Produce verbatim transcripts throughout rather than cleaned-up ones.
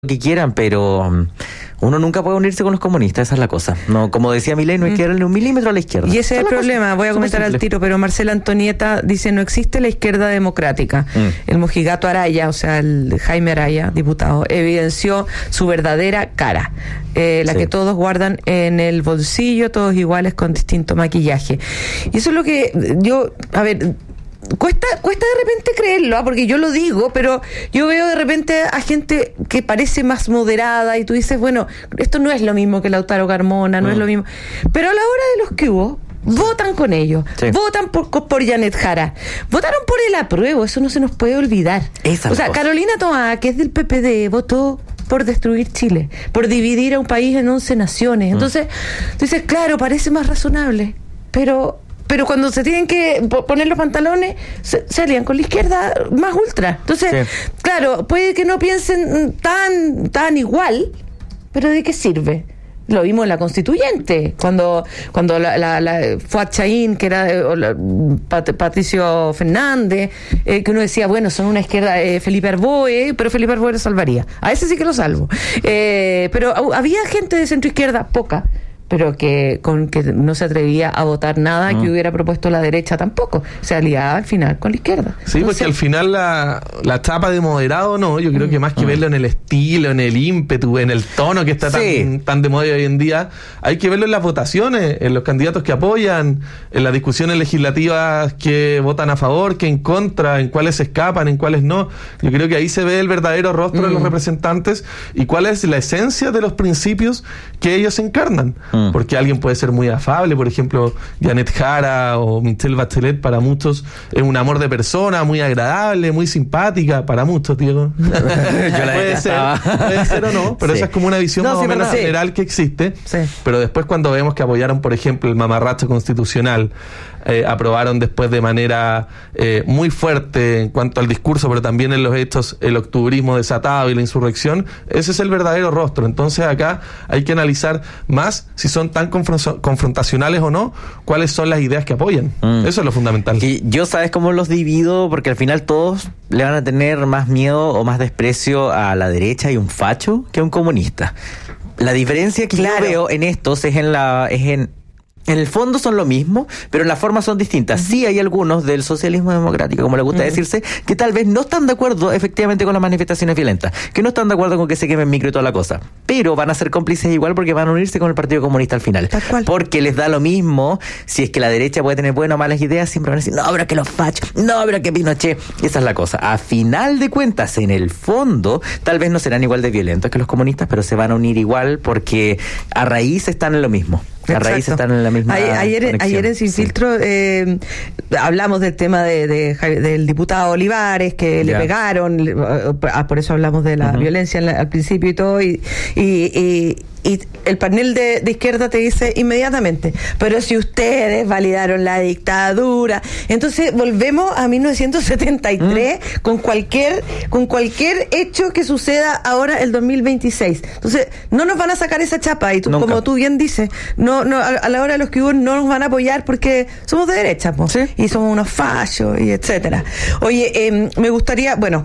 que quieran, pero um, uno nunca puede unirse con los comunistas, esa es la cosa. No, como decía Milei, no hay que darle un milímetro a la izquierda. Y ese es el problema, cosa. voy a comentar al tiro, pero Marcela Antonieta dice, no existe la izquierda democrática. Mm. El mojigato Araya, o sea, el Jaime Araya, diputado, evidenció su verdadera cara, eh, la sí. que todos guardan en el bolsillo, todos iguales con distinto maquillaje. Y eso es lo que yo, a ver... Cuesta, cuesta de repente creerlo, ¿eh? Porque yo lo digo, pero yo veo de repente a gente que parece más moderada y tú dices, bueno, esto no es lo mismo que Lautaro Carmona, no mm. es lo mismo. Pero a la hora de los que hubo, votan con ellos, sí. votan por, por Janet Jara, votaron por el apruebo, eso no se nos puede olvidar. Esa o sea, cosa. Carolina Toá, que es del P P D, votó por destruir Chile, por dividir a un país en once naciones. Entonces, mm. tú dices, claro, parece más razonable, pero... pero cuando se tienen que poner los pantalones, se, se alían con la izquierda más ultra. Entonces, sí. claro, puede que no piensen tan, tan igual, pero ¿de qué sirve? Lo vimos en la Constituyente, cuando cuando la, la, la Fuad Chaín, que era eh, la, Pat, Patricio Fernández, eh, que uno decía, bueno, son una izquierda, eh, Felipe Arboe, pero Felipe Arboe lo salvaría. A ese sí que lo salvo. Eh, pero había gente de centro izquierda, poca, pero que con que no se atrevía a votar nada mm. que hubiera propuesto la derecha tampoco. Se aliaba al final con la izquierda. Sí, Entonces, porque al final la, la chapa de moderado, no, yo creo mm. que más que mm. verlo en el estilo, en el ímpetu, en el tono que está sí. tan, tan de moda hoy en día, hay que verlo en las votaciones, en los candidatos que apoyan, en las discusiones legislativas que votan a favor, que en contra, en cuáles se escapan, en cuáles no. Yo creo que ahí se ve el verdadero rostro mm. de los representantes y cuál es la esencia de los principios que ellos encarnan. Mm. Porque alguien puede ser muy afable, por ejemplo, Janet Jara o Michelle Bachelet, para muchos es un amor de persona, muy agradable, muy simpática, para muchos, Diego. Yo la puede ser, puede ser o no, pero sí. esa es como una visión no, más sí, o menos sí. general que existe. Sí. Pero después cuando vemos que apoyaron, por ejemplo, el mamarracho constitucional, Eh, aprobaron después de manera eh, muy fuerte en cuanto al discurso, pero también en los hechos, el octubrismo desatado y la insurrección, ese es el verdadero rostro. Entonces acá hay que analizar más si son tan confron- confrontacionales o no, cuáles son las ideas que apoyan. Mm. Eso es lo fundamental. Y yo, ¿sabes cómo los divido? Porque al final todos le van a tener más miedo o más desprecio a la derecha y un facho que a un comunista. La diferencia que claro. yo veo en estos es en la es en En el fondo son lo mismo, pero en la forma son distintas. Uh-huh. Sí hay algunos del socialismo democrático, como le gusta uh-huh. decirse, que tal vez no están de acuerdo efectivamente con las manifestaciones violentas, que no están de acuerdo con que se quemen micro y toda la cosa, pero van a ser cómplices igual porque van a unirse con el Partido Comunista al final. Tal cual. Porque les da lo mismo, si es que la derecha puede tener buenas o malas ideas, siempre van a decir, no, pero que los fachos, no, pero que Pinochet. Esa es la cosa. A final de cuentas, en el fondo, tal vez no serán igual de violentos que los comunistas, pero se van a unir igual porque a raíz están en lo mismo. A raíz están en la misma ayer, ayer, ayer en Sin sí. Filtro eh, hablamos del tema de, de, del diputado Olivares, que yeah. le pegaron, le, por eso hablamos de la uh-huh. violencia en la, al principio y todo, y, y, y y el panel de, de izquierda te dice inmediatamente, pero si ustedes validaron la dictadura, entonces volvemos a mil novecientos setenta y tres mm. con cualquier con cualquier hecho que suceda ahora el dos mil veintiséis. Entonces no nos van a sacar esa chapa y tú, como tú bien dices, no no a, a la hora de los que hubo no nos van a apoyar porque somos de derecha, po, ¿sí? Y somos unos fallos y etcétera. Oye, eh, me gustaría, bueno,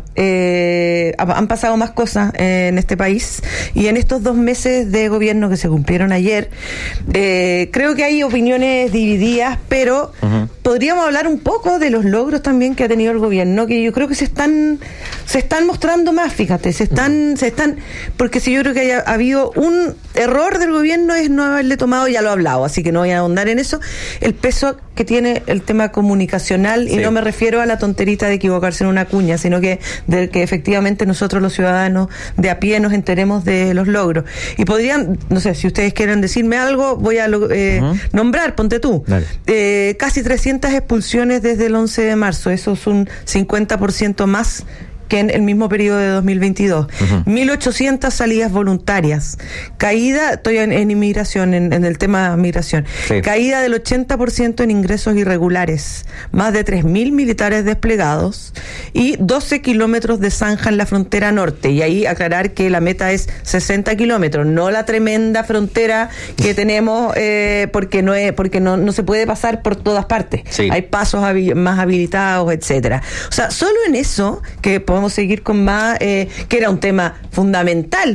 eh, han pasado más cosas eh, en este país y en estos dos meses de gobierno que se cumplieron ayer, eh, creo que hay opiniones divididas, pero uh-huh. podríamos hablar un poco de los logros también que ha tenido el gobierno, que yo creo que se están se están mostrando más, fíjate, se están uh-huh. se están porque si yo creo que haya habido un error del gobierno es no haberle tomado, ya lo he hablado, así que no voy a ahondar en eso, el peso que tiene el tema comunicacional, sí. y no me refiero a la tonterita de equivocarse en una cuña, sino que de que efectivamente nosotros los ciudadanos de a pie nos enteremos de los logros. Y podrían, no sé, si ustedes quieren decirme algo, voy a eh, uh-huh. nombrar, ponte tú, eh, casi trescientas expulsiones desde el once de marzo, eso es un cincuenta por ciento más que en el mismo periodo de dos mil veintidós. Uh-huh. mil ochocientas salidas voluntarias. Caída, estoy en, en inmigración, en, en el tema de migración. Sí. Caída del ochenta por ciento en ingresos irregulares. Más de tres mil militares desplegados y doce kilómetros de zanja en la frontera norte. Y ahí aclarar que la meta es sesenta kilómetros, no la tremenda frontera que tenemos, eh, porque no es, porque no, no se puede pasar por todas partes. Sí. Hay pasos habi- más habilitados, etcétera. O sea, solo en eso, que por podemos seguir con más, eh, que era un tema fundamental